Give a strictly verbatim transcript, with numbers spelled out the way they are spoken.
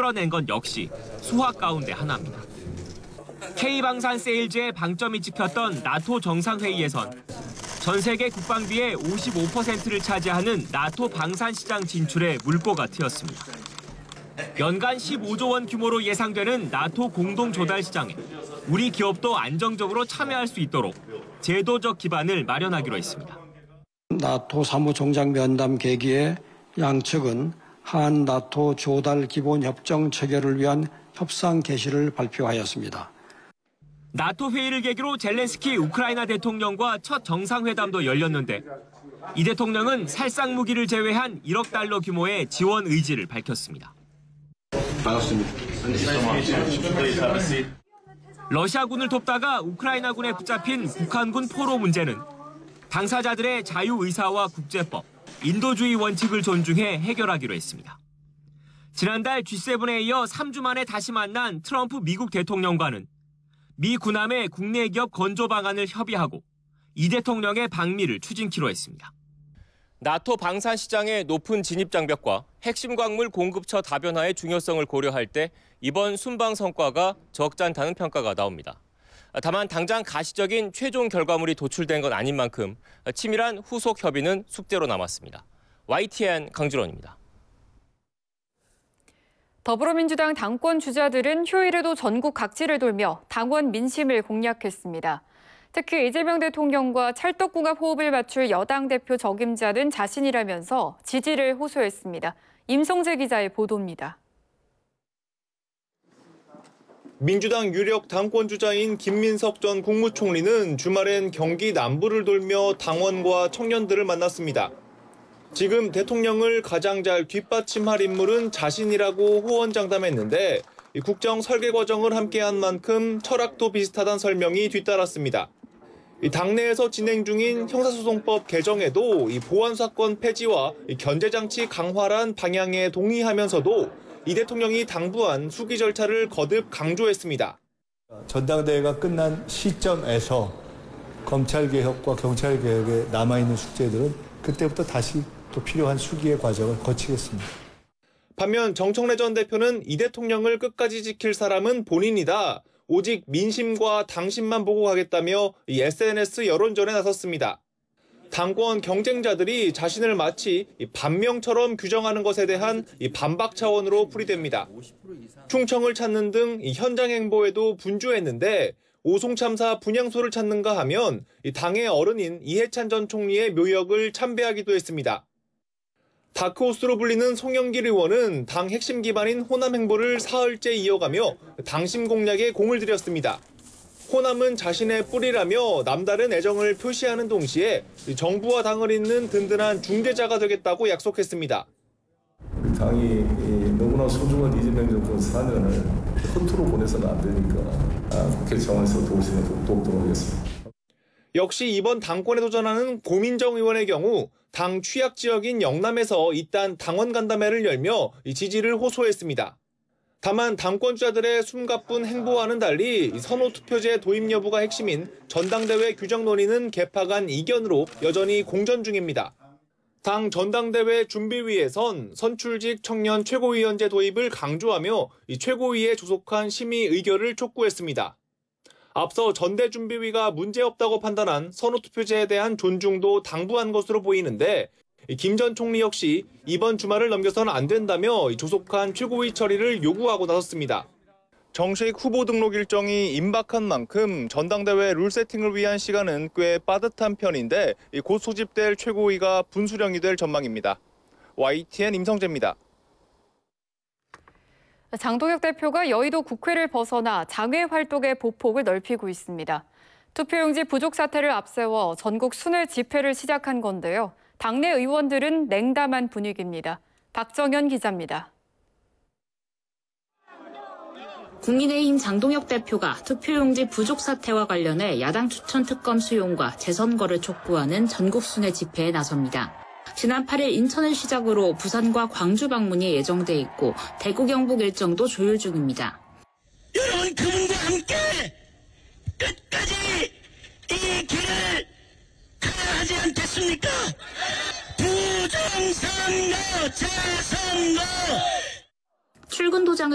털어낸 건 역시 수학 가운데 하나입니다. K방산 세일즈의 방점이 찍혔던 나토 정상회의에선 전 세계 국방비의 오십오 퍼센트를 차지하는 나토 방산 시장 진출에 물꼬가 트였습니다. 연간 십오조 원 규모로 예상되는 나토 공동 조달 시장에 우리 기업도 안정적으로 참여할 수 있도록 제도적 기반을 마련하기로 했습니다. 나토 사무총장 면담 계기에 양측은 한 나토 조달 기본 협정 체결을 위한 협상 개시를 발표하였습니다. 나토 회의를 계기로 젤렌스키 우크라이나 대통령과 첫 정상회담도 열렸는데 이 대통령은 살상 무기를 제외한 일억 달러 규모의 지원 의지를 밝혔습니다. 반갑습니다. 러시아군을 돕다가 우크라이나군에 붙잡힌 북한군 포로 문제는 당사자들의 자유의사와 국제법, 인도주의 원칙을 존중해 해결하기로 했습니다. 지난달 지 세븐에 이어 삼 주 만에 다시 만난 트럼프 미국 대통령과는 미 군함의 국내 기업 건조 방안을 협의하고 이 대통령의 방미를 추진키로 했습니다. 나토 방산 시장의 높은 진입 장벽과 핵심 광물 공급처 다변화의 중요성을 고려할 때 이번 순방 성과가 적지 않다는 평가가 나옵니다. 다만 당장 가시적인 최종 결과물이 도출된 건 아닌 만큼 치밀한 후속 협의는 숙제로 남았습니다. 와이티엔 강주론입니다. 더불어민주당 당권 주자들은 휴일에도 전국 각지를 돌며 당원 민심을 공략했습니다. 특히 이재명 대통령과 찰떡궁합 호흡을 맞출 여당 대표 적임자는 자신이라면서 지지를 호소했습니다. 임성재 기자의 보도입니다. 민주당 유력 당권 주자인 김민석 전 국무총리는 주말엔 경기 남부를 돌며 당원과 청년들을 만났습니다. 지금 대통령을 가장 잘 뒷받침할 인물은 자신이라고 호언장담했는데 국정 설계 과정을 함께한 만큼 철학도 비슷하다는 설명이 뒤따랐습니다. 당내에서 진행 중인 형사소송법 개정에도 보안 사건 폐지와 견제장치 강화란 방향에 동의하면서도 이 대통령이 당부한 수기 절차를 거듭 강조했습니다. 전당대회가 끝난 시점에서 검찰개혁과 경찰개혁에 남아있는 숙제들은 그때부터 다시 또 필요한 수기의 과정을 거치겠습니다. 반면 정청래 전 대표는 이 대통령을 끝까지 지킬 사람은 본인이다. 오직 민심과 당심만 보고 가겠다며 에스엔에스 여론전에 나섰습니다. 당권 경쟁자들이 자신을 마치 반명처럼 규정하는 것에 대한 반박 차원으로 풀이됩니다. 충청을 찾는 등 현장 행보에도 분주했는데 오송 참사 분향소를 찾는가 하면 당의 어른인 이해찬 전 총리의 묘역을 참배하기도 했습니다. 다크호스로 불리는 송영길 의원은 당 핵심 기반인 호남 행보를 사흘째 이어가며 당심 공략에 공을 들였습니다. 호남은 자신의 뿌리라며 남다른 애정을 표시하는 동시에 정부와 당을 잇는 든든한 중재자가 되겠다고 약속했습니다. 당이 너무나 소중한 이재명 정권 사 년을 허투루 보내서는 안 되니까 국회 차원에서 도우시면 돕도록 하겠습니다. 역시 이번 당권에 도전하는 고민정 의원의 경우 당 취약 지역인 영남에서 이딴 당원 간담회를 열며 지지를 호소했습니다. 다만 당권 주자들의 숨가쁜 행보와는 달리 선호 투표제 도입 여부가 핵심인 전당대회 규정 논의는 개파간 이견으로 여전히 공전 중입니다. 당 전당대회 준비위에선 선출직 청년 최고위원제 도입을 강조하며 최고위에 조속한 심의 의결을 촉구했습니다. 앞서 전대준비위가 문제없다고 판단한 선호투표제에 대한 존중도 당부한 것으로 보이는데 김 전 총리 역시 이번 주말을 넘겨서는 안 된다며 조속한 최고위 처리를 요구하고 나섰습니다. 정식 후보 등록 일정이 임박한 만큼 전당대회 룰 세팅을 위한 시간은 꽤 빠듯한 편인데 곧 소집될 최고위가 분수령이 될 전망입니다. 와이티엔 임성재입니다. 장동혁 대표가 여의도 국회를 벗어나 장외 활동의 보폭을 넓히고 있습니다. 투표용지 부족 사태를 앞세워 전국 순회 집회를 시작한 건데요. 당내 의원들은 냉담한 분위기입니다. 박정현 기자입니다. 국민의힘 장동혁 대표가 투표용지 부족 사태와 관련해 야당 추천 특검 수용과 재선거를 촉구하는 전국 순회 집회에 나섭니다. 지난 팔 일 인천을 시작으로 부산과 광주 방문이 예정돼 있고 대구 경북 일정도 조율 중입니다. 여러분 그분과 함께 끝까지 이 길을 가야 하지 않겠습니까? 부정선거, 재선거. 출근 도장을